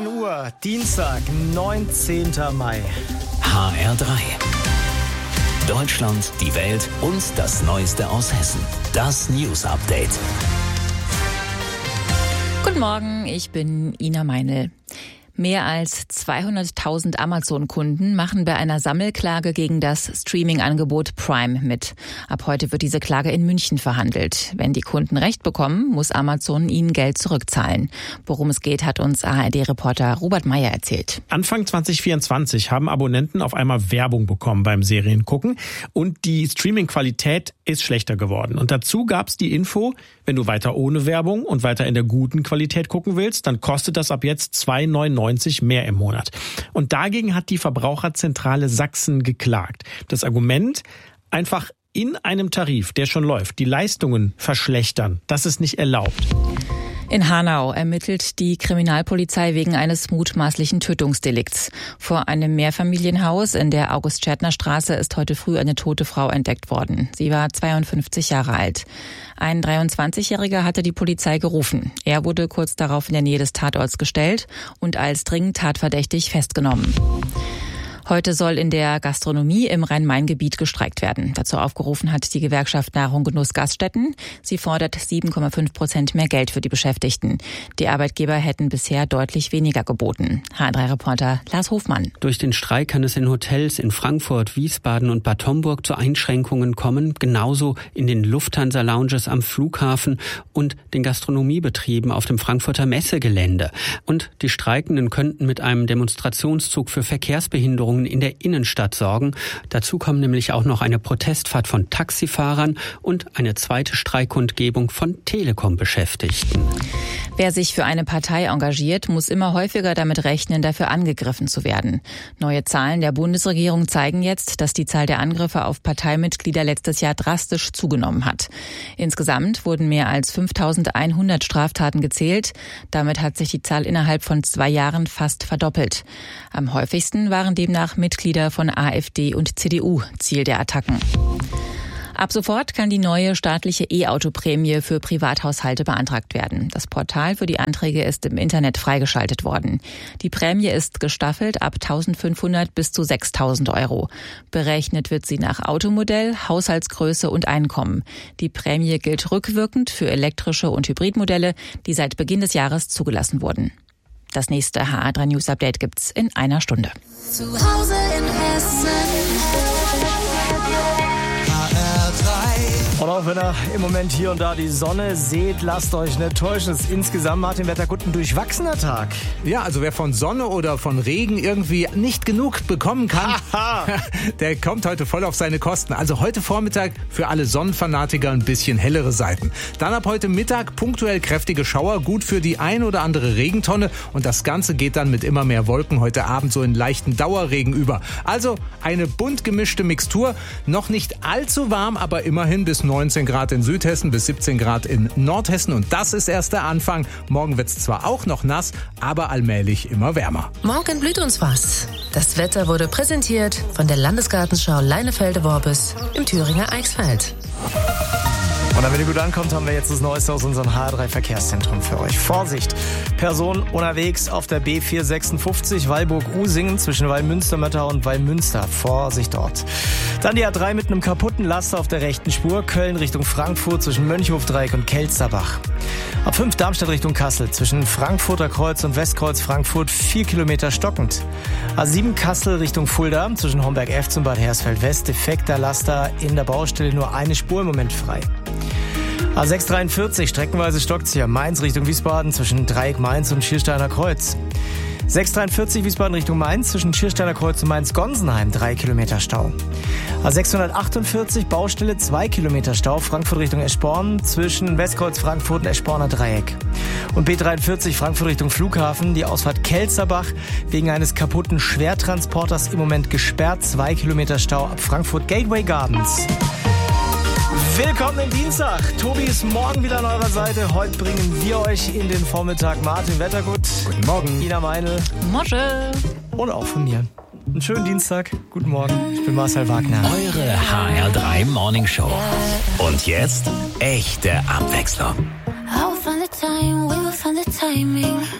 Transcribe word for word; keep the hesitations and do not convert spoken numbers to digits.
neun Uhr, Dienstag, neunzehnten Mai. H R drei. Deutschland, die Welt und das Neueste aus Hessen. Das News Update. Guten Morgen, ich bin Ina Meinl. Mehr als zweihunderttausend Amazon-Kunden machen bei einer Sammelklage gegen das Streaming-Angebot Prime mit. Ab heute wird diese Klage in München verhandelt. Wenn die Kunden Recht bekommen, muss Amazon ihnen Geld zurückzahlen. Worum es geht, hat uns A R D-Reporter Robert Meyer erzählt. Anfang zwanzig vierundzwanzig haben Abonnenten auf einmal Werbung bekommen beim Seriengucken und die Streaming-Qualität ist schlechter geworden. Und dazu gab es die Info, wenn du weiter ohne Werbung und weiter in der guten Qualität gucken willst, dann kostet das ab jetzt zwei neunundneunzig mehr im Monat. Und dagegen hat die Verbraucherzentrale Sachsen geklagt. Das Argument, einfach in einem Tarif, der schon läuft, die Leistungen verschlechtern, das ist nicht erlaubt. In Hanau ermittelt die Kriminalpolizei wegen eines mutmaßlichen Tötungsdelikts. Vor einem Mehrfamilienhaus in der August-Schärtner-Straße ist heute früh eine tote Frau entdeckt worden. Sie war zweiundfünfzig Jahre alt. Ein dreiundzwanzigjähriger hatte die Polizei gerufen. Er wurde kurz darauf in der Nähe des Tatorts gestellt und als dringend tatverdächtig festgenommen. Heute soll in der Gastronomie im Rhein-Main-Gebiet gestreikt werden. Dazu aufgerufen hat die Gewerkschaft Nahrung Genuss Gaststätten. Sie fordert sieben Komma fünf Prozent mehr Geld für die Beschäftigten. Die Arbeitgeber hätten bisher deutlich weniger geboten. H R drei-Reporter Lars Hofmann. Durch den Streik kann es in Hotels in Frankfurt, Wiesbaden und Bad Homburg zu Einschränkungen kommen. Genauso in den Lufthansa-Lounges am Flughafen und den Gastronomiebetrieben auf dem Frankfurter Messegelände. Und die Streikenden könnten mit einem Demonstrationszug für Verkehrsbehinderungen in der Innenstadt sorgen. Dazu kommen nämlich auch noch eine Protestfahrt von Taxifahrern und eine zweite Streikkundgebung von Telekom-Beschäftigten. Wer sich für eine Partei engagiert, muss immer häufiger damit rechnen, dafür angegriffen zu werden. Neue Zahlen der Bundesregierung zeigen jetzt, dass die Zahl der Angriffe auf Parteimitglieder letztes Jahr drastisch zugenommen hat. Insgesamt wurden mehr als fünftausendeinhundert Straftaten gezählt. Damit hat sich die Zahl innerhalb von zwei Jahren fast verdoppelt. Am häufigsten waren demnach Mitglieder von AfD und C D U Ziel der Attacken. Ab sofort kann die neue staatliche E-Auto-Prämie für Privathaushalte beantragt werden. Das Portal für die Anträge ist im Internet freigeschaltet worden. Die Prämie ist gestaffelt ab eintausendfünfhundert bis zu sechstausend Euro. Berechnet wird sie nach Automodell, Haushaltsgröße und Einkommen. Die Prämie gilt rückwirkend für elektrische und Hybridmodelle, die seit Beginn des Jahres zugelassen wurden. Das nächste H R drei News Update gibt's in einer Stunde. Zu Hause in Hessen. H R drei. Und auch wenn ihr im Moment hier und da die Sonne seht, lasst euch nicht täuschen. Es ist insgesamt, Martin Wettergut, ein durchwachsener Tag. Ja, also wer von Sonne oder von Regen irgendwie nicht genug bekommen kann, der kommt heute voll auf seine Kosten. Also heute Vormittag für alle Sonnenfanatiker ein bisschen hellere Seiten. Dann ab heute Mittag punktuell kräftige Schauer, gut für die ein oder andere Regentonne. Und das Ganze geht dann mit immer mehr Wolken heute Abend so in leichten Dauerregen über. Also eine bunt gemischte Mixtur. Noch nicht allzu warm, aber immerhin bis neunzehn Grad in Südhessen, bis siebzehn Grad in Nordhessen. Und das ist erst der Anfang. Morgen wird es zwar auch noch nass, aber allmählich immer wärmer. Morgen blüht uns was. Das Wetter wurde präsentiert von der Landesgartenschau Leinefelde-Worbis im Thüringer Eichsfeld. Und damit ihr gut ankommt, haben wir jetzt das Neueste aus unserem H R drei Verkehrszentrum für euch. Vorsicht! Person unterwegs auf der B vierhundertsechsundfünfzig Weilburg-Usingen zwischen Wallmünster-Mötter und Wallmünster. Vorsicht dort. Dann die A drei mit einem kaputten Laster auf der rechten Spur. Köln Richtung Frankfurt zwischen Mönchhofdreieck und Kelsterbach. A fünf Darmstadt Richtung Kassel zwischen Frankfurter Kreuz und Westkreuz Frankfurt vier Kilometer stockend. A sieben Kassel Richtung Fulda zwischen Homberg-F und Bad Hersfeld-West. Defekter Laster in der Baustelle, nur eine Spur im Moment frei. A sechs dreiundvierzig, streckenweise stockt's hier. Mainz Richtung Wiesbaden zwischen Dreieck Mainz und Schiersteiner Kreuz. sechs dreiundvierzig Wiesbaden Richtung Mainz zwischen Schiersteiner Kreuz und Mainz-Gonsenheim, drei Kilometer Stau. A sechshundertachtundvierzig, Baustelle, zwei Kilometer Stau, Frankfurt Richtung Eschborn zwischen Westkreuz Frankfurt und Eschborner Dreieck. Und B dreiundvierzig, Frankfurt Richtung Flughafen, die Ausfahrt Kelsterbach wegen eines kaputten Schwertransporters im Moment gesperrt, zwei Kilometer Stau ab Frankfurt Gateway Gardens. Willkommen im Dienstag. Tobi ist morgen wieder an eurer Seite. Heute bringen wir euch in den Vormittag Martin Wettergut. Guten Morgen. Ina Meinl. Mosche. Und auch von mir. Einen schönen Dienstag. Guten Morgen. Ich bin Marcel Wagner. Eure H R drei Morning Show. Und jetzt echte Abwechslung. I'll find the time, we will find the timing.